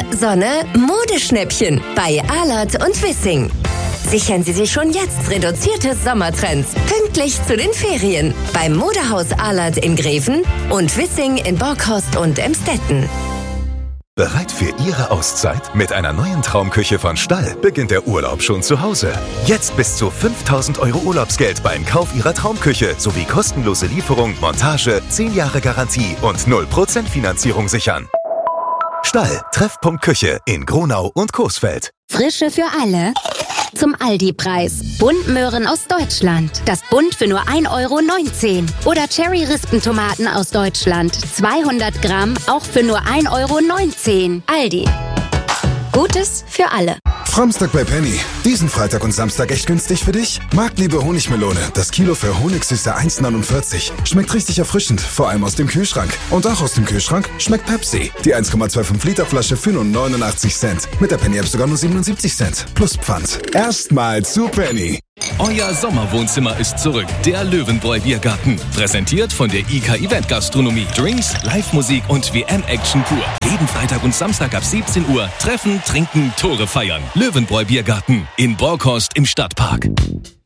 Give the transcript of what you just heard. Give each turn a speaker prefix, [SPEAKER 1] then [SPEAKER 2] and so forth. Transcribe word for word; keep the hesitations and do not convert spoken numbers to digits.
[SPEAKER 1] Wetter, Sonne, Modeschnäppchen bei Alert und Wissing. Sichern Sie sich schon jetzt reduzierte Sommertrends pünktlich zu den Ferien beim Modehaus Alert in Greven und Wissing in Borkhorst und Emstetten.
[SPEAKER 2] Bereit für Ihre Auszeit? Mit einer neuen Traumküche von Stall beginnt der Urlaub schon zu Hause. Jetzt bis zu fünftausend Euro Urlaubsgeld beim Kauf Ihrer Traumküche sowie kostenlose Lieferung, Montage, zehn Jahre Garantie und null Prozent Finanzierung sichern. Stall, Treffpunkt Küche in Gronau und Coesfeld.
[SPEAKER 3] Frische für alle. Zum Aldi-Preis. Buntmöhren aus Deutschland. Das Bund für nur ein Euro neunzehn. Oder Cherry-Rispentomaten aus Deutschland. zweihundert Gramm, auch für nur ein Euro neunzehn. Aldi. Gutes für alle.
[SPEAKER 4] Framstag bei Penny. Diesen Freitag und Samstag echt günstig für dich? Marktliebe Honigmelone. Das Kilo für Honigsüße eins neunundvierzig. Schmeckt richtig erfrischend, vor allem aus dem Kühlschrank. Und auch aus dem Kühlschrank schmeckt Pepsi. Die eins Komma fünfundzwanzig Liter Flasche für nur neunundachtzig Cent. Mit der Penny App sogar nur siebenundsiebzig Cent. Plus Pfand. Erstmal zu Penny.
[SPEAKER 5] Euer Sommerwohnzimmer ist zurück. Der Löwenbräu Biergarten. Präsentiert von der I K Event Gastronomie. Drinks, Live-Musik und W M-Action pur. Jeden Freitag und Samstag ab siebzehn Uhr. Treffen, trinken, Tore feiern. Löwenbräu Biergarten in Borkhorst im Stadtpark.